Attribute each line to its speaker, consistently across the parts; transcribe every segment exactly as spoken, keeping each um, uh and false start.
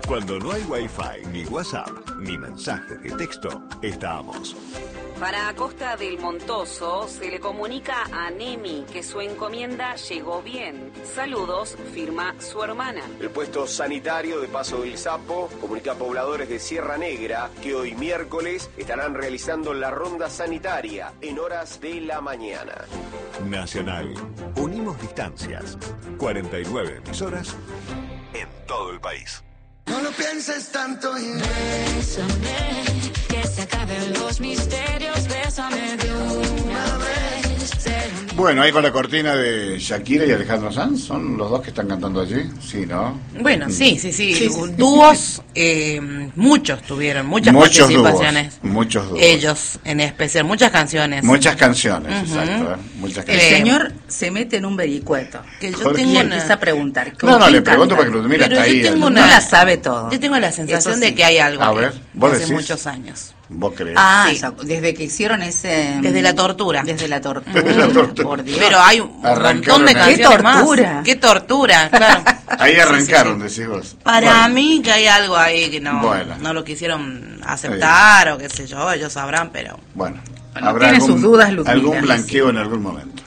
Speaker 1: Cuando no hay Wi-Fi, ni WhatsApp, ni mensaje de texto, estamos.
Speaker 2: Para Costa del Montoso se le comunica a Nemi que su encomienda llegó bien. Saludos, firma su hermana.
Speaker 3: El puesto sanitario de Paso del Sapo comunica a pobladores de Sierra Negra que hoy miércoles estarán realizando la ronda sanitaria en horas de la mañana.
Speaker 1: Nacional. Unimos distancias. cuarenta y nueve emisoras en todo el país.
Speaker 4: No lo pienses tanto y
Speaker 5: bésame, que se acaben los misterios, bésame de una vez.
Speaker 6: Bueno, ahí con la cortina de Shakira y Alejandro Sanz, ¿son los dos que están cantando allí? Sí, ¿no?
Speaker 7: Bueno, sí, sí, sí, sí, sí. Dúos, eh, muchos tuvieron, muchas
Speaker 6: muchos
Speaker 7: participaciones.
Speaker 6: Dúos, muchos dúos.
Speaker 7: Ellos, en especial, muchas canciones.
Speaker 6: Muchas canciones, uh-huh. exacto, ¿eh? Muchas canciones.
Speaker 8: El señor se mete en un vericueto, que yo tengo una... empieza a preguntar.
Speaker 6: No, no, le pregunto para que lo mira hasta ahí.
Speaker 8: Tengo una... No la sabe todo.
Speaker 7: Yo tengo la sensación sí. de que hay algo
Speaker 6: a ver, ¿vos
Speaker 7: hace
Speaker 6: decís?
Speaker 7: muchos años.
Speaker 6: ¿Vos crees?
Speaker 8: Ah,
Speaker 7: sí.
Speaker 8: esa, desde que hicieron ese...
Speaker 7: Desde la tortura.
Speaker 8: Desde la tortura.
Speaker 6: Desde la tortura.
Speaker 8: Por Dios.
Speaker 7: Pero hay un
Speaker 6: Arrancaron
Speaker 7: montón de
Speaker 6: ahí.
Speaker 7: canciones
Speaker 8: ¡Qué tortura!
Speaker 7: más. ¡Qué tortura! Claro.
Speaker 6: Ahí arrancaron,
Speaker 7: sí, sí, sí.
Speaker 6: decís vos.
Speaker 7: Para
Speaker 6: bueno.
Speaker 7: mí que hay algo ahí que no,
Speaker 6: bueno.
Speaker 7: no lo quisieron aceptar, sí. o qué sé yo, ellos sabrán, pero...
Speaker 6: Bueno,
Speaker 8: bueno habrá tiene algún, sus dudas, Lucina,
Speaker 6: algún blanqueo sí. en algún momento.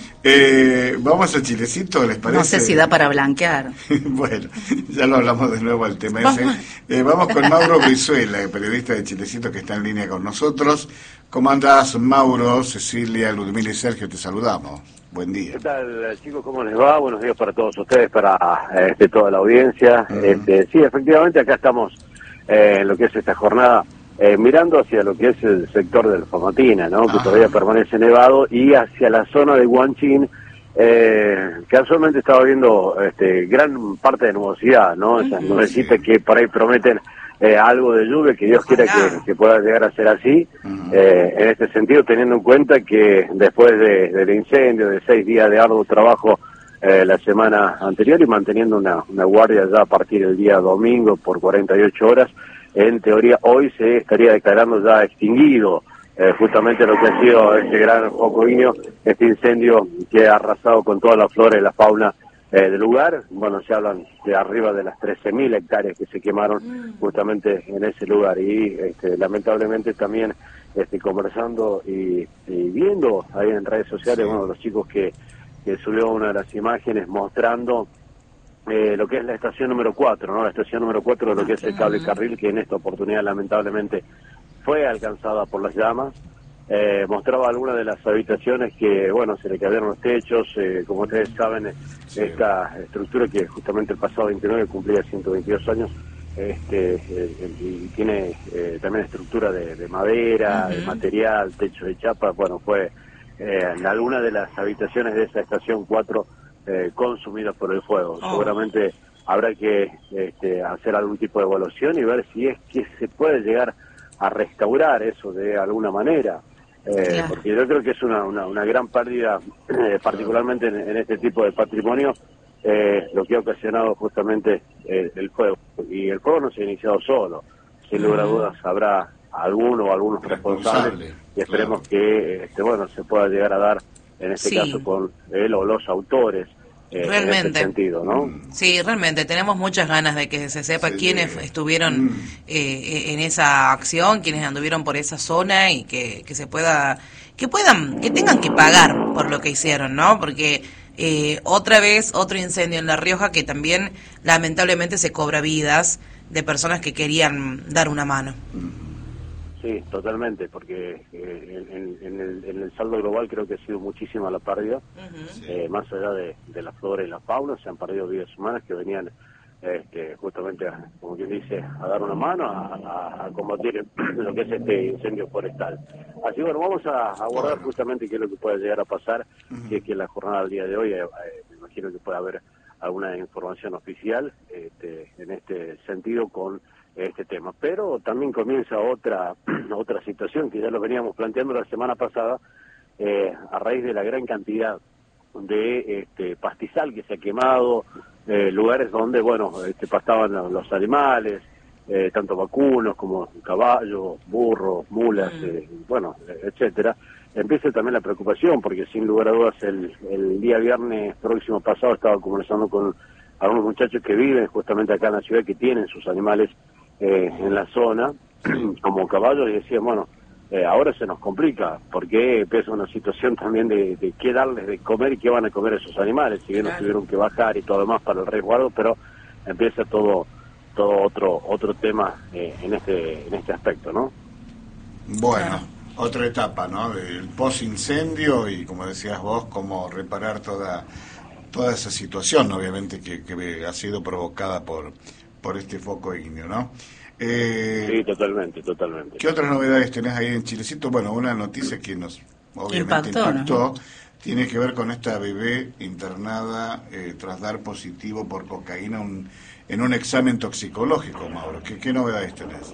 Speaker 6: Eh, vamos a Chilecito, ¿les parece?
Speaker 8: No sé si da para blanquear.
Speaker 6: Bueno, ya lo hablamos de nuevo al tema ese. Eh, vamos con Mauro Brizuela, periodista de Chilecito que está en línea con nosotros. ¿Cómo andás, Mauro, Cecilia, Ludmila y Sergio? Te saludamos. Buen día.
Speaker 9: ¿Qué tal, chicos? ¿Cómo les va? Buenos días para todos ustedes, para este, toda la audiencia. Uh-huh. Este, sí, efectivamente, acá estamos eh, en lo que es esta jornada. Eh, mirando hacia lo que es el sector del Famatina, ¿no? Que ah. todavía permanece nevado, y hacia la zona de Guanchín, eh, casualmente estaba viendo este, gran parte de nubosidad, ¿no? Esas nubecitas sí. que por ahí prometen eh, algo de lluvia, que Dios quiera que, que pueda llegar a ser así. Uh-huh. eh, en este sentido, teniendo en cuenta que después de, del incendio, de seis días de arduo trabajo eh, la semana anterior, y manteniendo una, una guardia ya a partir del día domingo por cuarenta y ocho horas, en teoría hoy se estaría declarando ya extinguido eh, justamente lo que ha sido este gran foco igneo, este incendio que ha arrasado con toda la flora y la fauna eh, del lugar. Bueno, se hablan de arriba de las trece mil hectáreas que se quemaron justamente en ese lugar, y este, lamentablemente también este, conversando y, y viendo ahí en redes sociales uno de los chicos que, que subió una de las imágenes mostrando Eh, lo que es la estación número cuatro, ¿no? La estación número cuatro de lo que es el cable carril, que en esta oportunidad lamentablemente fue alcanzada por las llamas. Eh, mostraba algunas de las habitaciones que, bueno, se le cayeron los techos. Eh, como ustedes saben, sí. esta estructura que justamente el pasado veintinueve cumplía ciento veintidós años, este eh, y tiene eh, también estructura de, de madera, uh-huh. de material, techo de chapa. Bueno, fue eh, en alguna de las habitaciones de esa estación cuatro Eh, consumidas por el fuego. Oh. Seguramente habrá que este, hacer algún tipo de evaluación y ver si es que se puede llegar a restaurar eso de alguna manera, eh, claro. porque yo creo que es una, una, una gran pérdida, eh, particularmente en, en este tipo de patrimonio, eh, lo que ha ocasionado justamente eh, el fuego. Y el fuego no se ha iniciado solo, sin lugar a dudas habrá alguno o algunos responsables, responsable, y esperemos claro. que este, bueno, se pueda llegar a dar en este sí. caso con él o los autores, eh,
Speaker 7: realmente.
Speaker 9: En ese sentido, ¿no?
Speaker 7: Sí, realmente, tenemos muchas ganas de que se sepa sí, quiénes sí. estuvieron mm. eh, en esa acción, quiénes anduvieron por esa zona, y que, que se pueda, que puedan, que tengan que pagar por lo que hicieron, ¿no? Porque eh, otra vez, otro incendio en La Rioja que también lamentablemente se cobra vidas de personas que querían dar una mano.
Speaker 9: Sí, totalmente, porque eh, en, en, el, en el saldo global creo que ha sido muchísima la pérdida, uh-huh. eh, más allá de, de la flora y la fauna, se han perdido vidas humanas que venían este, justamente, a, como quien dice, a dar una mano, a, a, a combatir lo que es este incendio forestal. Así bueno, vamos a abordar justamente qué es lo que puede llegar a pasar, uh-huh. si es que en la jornada del día de hoy, eh, eh, me imagino que puede haber alguna información oficial este, en este sentido con este tema, pero también comienza otra otra situación que ya lo veníamos planteando la semana pasada, eh, a raíz de la gran cantidad de este, pastizal que se ha quemado, eh, lugares donde bueno este, pastaban los animales, eh, tanto vacunos como caballos, burros, mulas, eh, bueno, etcétera. Empieza también la preocupación, porque sin lugar a dudas el, el día viernes próximo pasado estaba conversando con algunos muchachos que viven justamente acá en la ciudad, que tienen sus animales eh, en la zona, como caballos, y decían, bueno, eh, ahora se nos complica, porque empieza una situación también de, de qué darles de comer y qué van a comer esos animales, si bien nos tuvieron que bajar y todo lo demás para el resguardo, pero empieza todo todo otro otro tema eh, en este en este aspecto, ¿no?
Speaker 6: Bueno, otra etapa, ¿no? El post-incendio y, como decías vos, cómo reparar toda toda esa situación, obviamente, que, que ha sido provocada por por este foco ígneo, ¿no? Eh,
Speaker 9: sí, totalmente, totalmente.
Speaker 6: ¿Qué otras novedades tenés ahí en Chilecito? Bueno, una noticia que nos obviamente impactó, impactó ¿no? Tiene que ver con esta bebé internada eh, tras dar positivo por cocaína un, en un examen toxicológico, Mauro. ¿Qué, qué novedades tenés?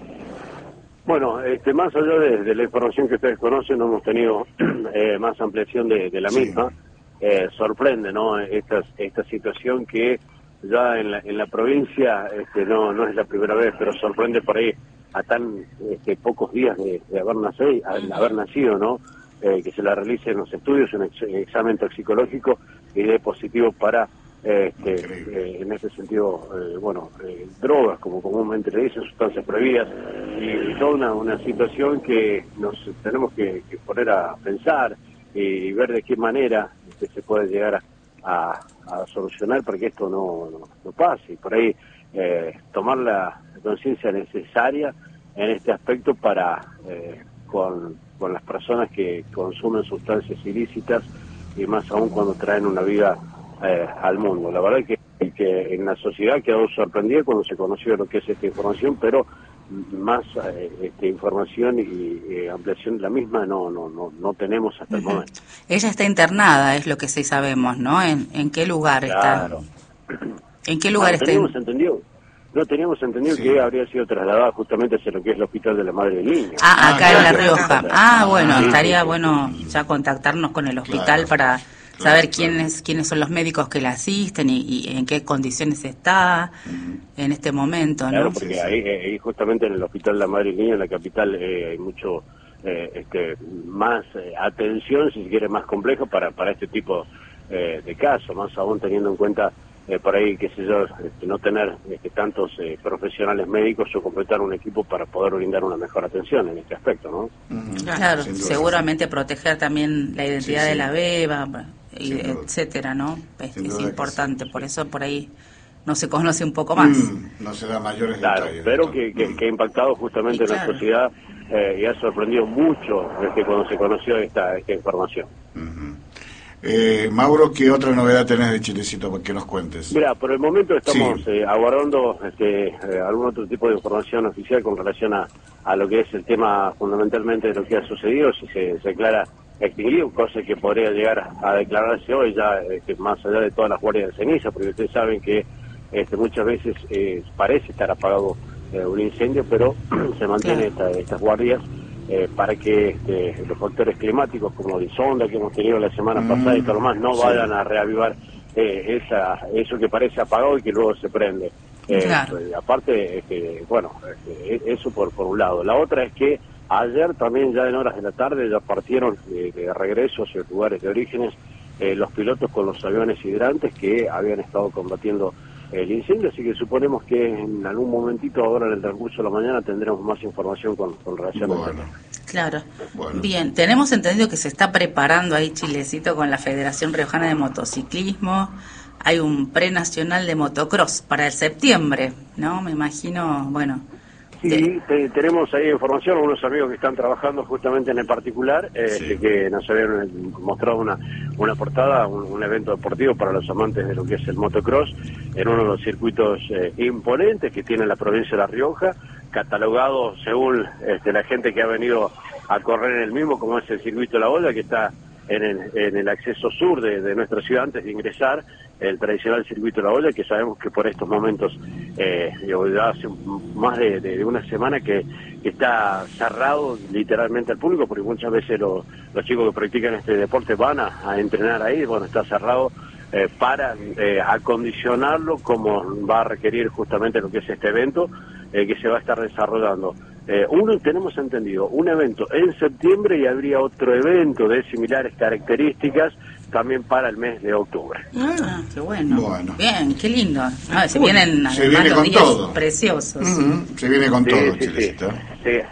Speaker 9: Bueno, este, más allá de, de la información que ustedes conocen, no hemos tenido eh, más ampliación de, de la sí. misma. Eh, sorprende, ¿no? Esta, esta situación que ya en la, en la provincia este, no no es la primera vez, pero sorprende por ahí a tan este, pocos días de, de haber nacido, de haber nacido, ¿no? Eh, que se la realice en los estudios un ex, examen toxicológico y dé positivo para eh, este, eh, en ese sentido eh, bueno eh, drogas, como comúnmente le dicen, sustancias prohibidas, y, y toda una, una situación que nos tenemos que, que poner a pensar y, y ver de qué manera este, se puede llegar a A, a solucionar para que esto no, no, no pase, y por ahí eh, tomar la conciencia necesaria en este aspecto para eh, con, con las personas que consumen sustancias ilícitas, y más aún cuando traen una vida eh, al mundo. La verdad es que, que en la sociedad quedó sorprendida cuando se conoció lo que es esta información, pero más eh, este, información y eh, ampliación de la misma no no no no tenemos hasta el momento.
Speaker 8: Ella está internada, es lo que sí sabemos, ¿no? ¿En, en qué lugar
Speaker 9: claro.
Speaker 8: está? ¿En qué lugar
Speaker 9: no,
Speaker 8: está?
Speaker 9: Teníamos entendido, no teníamos entendido sí. que habría sido trasladada justamente hacia lo que es el Hospital de la Madre del Niño.
Speaker 8: Ah, acá ah, en La Rioja. Ah, bueno, sí, estaría sí, bueno ya contactarnos con el hospital claro. para saber claro, quiénes claro. quiénes son los médicos que la asisten y, y en qué condiciones está uh-huh. en este momento, ¿no?
Speaker 9: Claro, porque sí, sí. Ahí, ahí justamente en el Hospital de la Madre y Niño, en la capital, eh, hay mucho eh, este, más eh, atención, si se quiere, más complejo para para este tipo eh, de casos, más aún teniendo en cuenta eh, por ahí, qué sé yo, este, no tener este, tantos eh, profesionales médicos o completar un equipo para poder brindar una mejor atención en este aspecto, ¿no?
Speaker 8: Uh-huh. Claro, seguramente proteger también la identidad sí, sí. de la beba, y etcétera, ¿no? Es, es importante, por eso por ahí no se conoce un poco más.
Speaker 6: Mm, no se da mayores
Speaker 9: claro,
Speaker 6: detalles.
Speaker 9: Pero que, que, que ha impactado justamente y en claro. la sociedad eh, y ha sorprendido mucho desde cuando se conoció esta, esta información.
Speaker 6: Uh-huh. Eh, Mauro, ¿qué otra novedad tenés de Chilecito para que nos cuentes?
Speaker 9: Mira, por el momento estamos
Speaker 6: sí.
Speaker 9: eh, aguardando este, eh, algún otro tipo de información oficial con relación a, a lo que es el tema fundamentalmente de lo que ha sucedido, si se, se declara extinguido, cosa que podría llegar a, a declararse hoy ya este, más allá de todas las guardias de ceniza, porque ustedes saben que este, muchas veces eh, parece estar apagado eh, un incendio, pero se mantiene claro. esta, estas guardias eh, para que este, los factores climáticos como el sonda que hemos tenido la semana mm, pasada y todo lo más no sí. vayan a reavivar eh, esa eso que parece apagado y que luego se prende. Eh, claro. pues, aparte, este, bueno, este, eso por, por un lado. La otra es que ayer también ya en horas de la tarde ya partieron de, de regreso hacia lugares de orígenes eh, los pilotos con los aviones hidrantes que habían estado combatiendo el incendio, así que suponemos que en algún momentito ahora en el transcurso de la mañana tendremos más información con, con relación
Speaker 6: bueno,
Speaker 9: a eso.
Speaker 8: Claro. Bueno. Bien, tenemos entendido que se está preparando ahí Chilecito con la Federación Riojana de Motociclismo. Hay un pre-nacional de motocross para el septiembre, ¿no? Me imagino, bueno...
Speaker 9: Sí, te, tenemos ahí información, algunos amigos que están trabajando justamente en el particular, eh, sí. que nos habían mostrado una una portada, un, un evento deportivo para los amantes de lo que es el motocross, en uno de los circuitos eh, imponentes que tiene la provincia de La Rioja, catalogado según este, la gente que ha venido a correr en el mismo, como es el circuito de La Olla, que está en el, en el acceso sur de, de nuestra ciudad antes de ingresar, el tradicional circuito de La Olla, que sabemos que por estos momentos, eh, ya hace más de, de, de una semana que, que está cerrado literalmente al público, porque muchas veces lo, los chicos que practican este deporte van a, a entrenar ahí, bueno, está cerrado eh, para eh, acondicionarlo como va a requerir justamente lo que es este evento, eh, que se va a estar desarrollando. Eh, uno, tenemos entendido, un evento en septiembre y habría otro evento de similares características también para el mes de octubre.
Speaker 8: Ah, qué bueno.
Speaker 6: Bueno.
Speaker 8: Bien, qué lindo. Ah, se vienen
Speaker 6: se viene
Speaker 8: los
Speaker 6: con
Speaker 8: días
Speaker 6: todo.
Speaker 8: preciosos.
Speaker 6: Uh-huh. Se viene con
Speaker 9: sí,
Speaker 6: todo,
Speaker 9: sí,
Speaker 6: Chilecito.
Speaker 9: Sí. Sí.